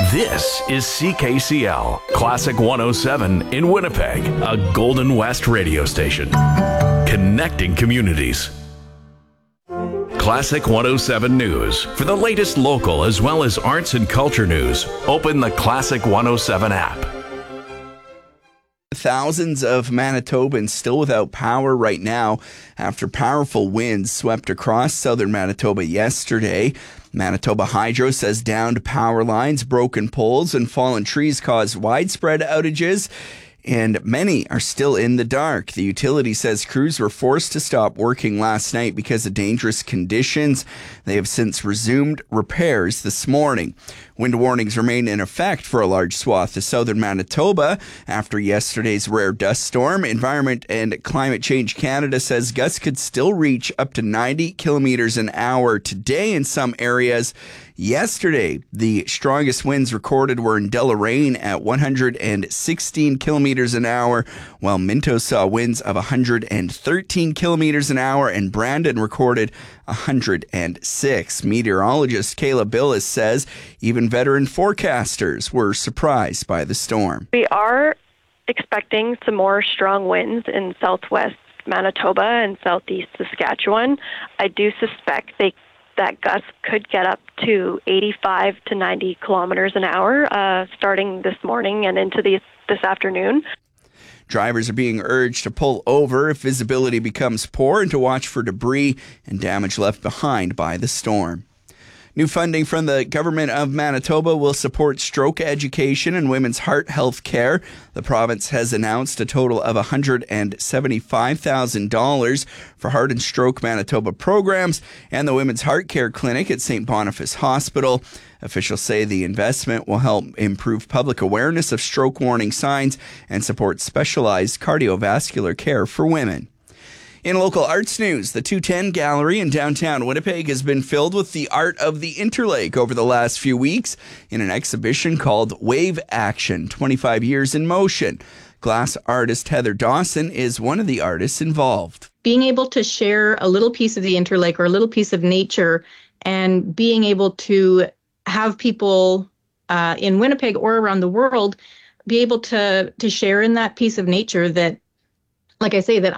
This is CKCL, Classic 107 in Winnipeg, a Golden West radio station. Connecting communities. Classic 107 News. For the latest local as well as arts and culture news, open the Classic 107 app. Thousands of Manitobans still without power right now after powerful winds swept across southern Manitoba yesterday. Manitoba Hydro says downed power lines, broken poles, and fallen trees caused widespread outages, and many are still in the dark. The utility says crews were forced to stop working last night because of dangerous conditions. They have since resumed repairs this morning. Wind warnings remain in effect for a large swath of southern Manitoba after yesterday's rare dust storm. Environment and Climate Change Canada says gusts could still reach up to 90 kilometers an hour today in some areas. Yesterday, the strongest winds recorded were in Deloraine at 116 kilometers an hour, while Minto saw winds of 113 kilometers an hour, and Brandon recorded 106. Meteorologist Kayla Billis says even veteran forecasters were surprised by the storm. We are expecting some more strong winds in southwest Manitoba and southeast Saskatchewan. I do suspect that gusts could get up to 85 to 90 kilometers an hour starting this morning and into this afternoon. Drivers are being urged to pull over if visibility becomes poor and to watch for debris and damage left behind by the storm. New funding from the Government of Manitoba will support stroke education and women's heart health care. The province has announced a total of $175,000 for Heart and Stroke Manitoba programs and the Women's Heart Care Clinic at St. Boniface Hospital. Officials say the investment will help improve public awareness of stroke warning signs and support specialized cardiovascular care for women. In local arts news, the 210 Gallery in downtown Winnipeg has been filled with the art of the Interlake over the last few weeks in an exhibition called Wave Action, 25 Years in Motion. Glass artist Heather Dawson is one of the artists involved. Being able to share a little piece of the Interlake or a little piece of nature and being able to have people in Winnipeg or around the world be able to share in that piece of nature that, like I say, that